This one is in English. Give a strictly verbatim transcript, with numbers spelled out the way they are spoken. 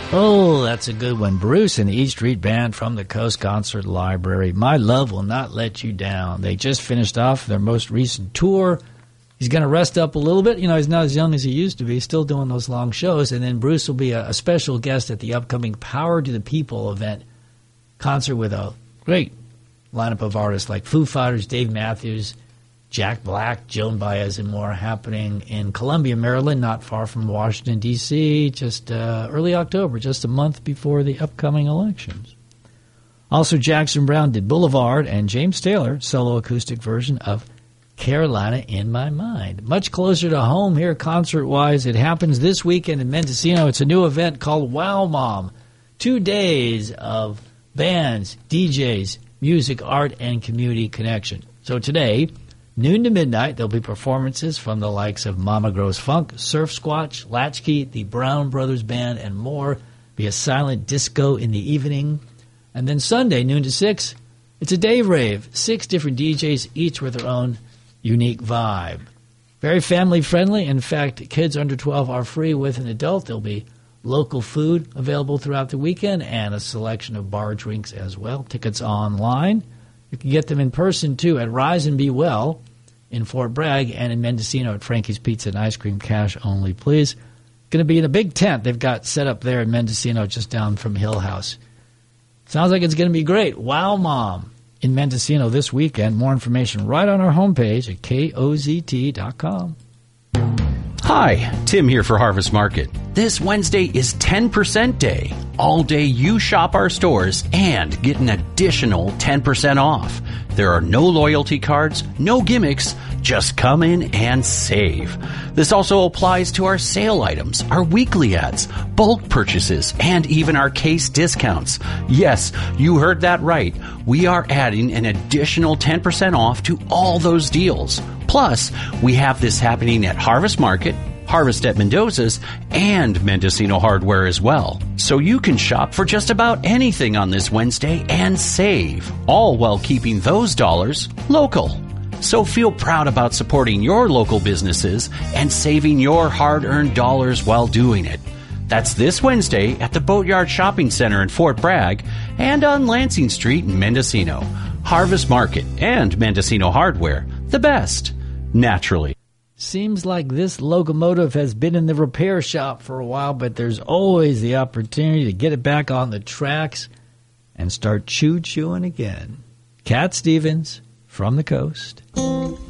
Oh, that's a good one. Bruce and the E Street Band from the Coast Concert Library. My Love Will Not Let You Down. They just finished off their most recent tour. He's going to rest up a little bit. You know, he's not as young as he used to be. He's still doing those long shows. And then Bruce will be a, a special guest at the upcoming Power to the People event concert with a great lineup of artists like Foo Fighters, Dave Matthews, Jack Black, Joan Baez, and more, happening in Columbia, Maryland, not far from Washington, D C, just uh, early October, just a month before the upcoming elections. Also, Jackson Browne did Boulevard, and James Taylor, solo acoustic version of Carolina in My Mind. Much closer to home here concert-wise. It happens this weekend in Mendocino. It's a new event called Wow Mom. Two days of bands, D Js, music, art, and community connection. So today, noon to midnight, there'll be performances from the likes of Mama Grows Funk, Surf Squatch, Latchkey, the Brown Brothers Band, and more. Be a silent disco in the evening. And then Sunday, noon to six, it's a day rave. Six different D Js, each with their own unique vibe. Very family-friendly. In fact, kids under twelve are free with an adult. There'll be local food available throughout the weekend and a selection of bar drinks as well. Tickets online. You can get them in person, too, at Rise and Be Well in Fort Bragg, and in Mendocino at Frankie's Pizza and Ice Cream. Cash only, please. Going to be in a big tent they've got set up there in Mendocino, just down from Hill House. Sounds like it's going to be great. Wow Mom in Mendocino this weekend. More information right on our homepage at K O Z T dot com. Hi, Tim here for Harvest Market. This Wednesday is ten percent day. All day you shop our stores and get an additional ten percent off. There are no loyalty cards, no gimmicks, just come in and save. This also applies to our sale items, our weekly ads, bulk purchases, and even our case discounts. Yes, you heard that right. We are adding an additional ten percent off to all those deals. Plus, we have this happening at Harvest Market, Harvest at Mendoza's, and Mendocino Hardware as well. So you can shop for just about anything on this Wednesday and save, all while keeping those dollars local. So feel proud about supporting your local businesses and saving your hard-earned dollars while doing it. That's this Wednesday at the Boatyard Shopping Center in Fort Bragg and on Lansing Street in Mendocino. Harvest Market and Mendocino Hardware, the best, naturally. Seems like this locomotive has been in the repair shop for a while, but there's always the opportunity to get it back on the tracks and start choo-chooing again. Cat Stevens from the coast.